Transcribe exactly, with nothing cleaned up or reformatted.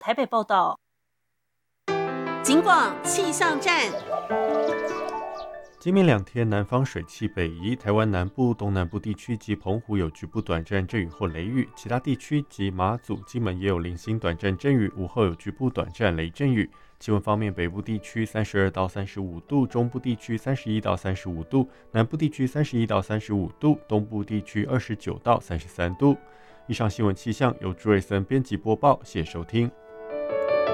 台北报道。 警广气象站。 今明两天，南方水汽北移，台湾南部、东南部地区及澎湖有局部短暂阵雨或雷雨，其他地区及马祖、金门也有零星短暂阵雨，午后有局部短暂雷阵雨。气温方面，北部地区三十二到三十五度，中部地区三十一到三十五度，南部地区三十一到三十五度，东部地区二十九到三十三度。以上新闻气象由朱瑞森编辑播报，谢谢收听。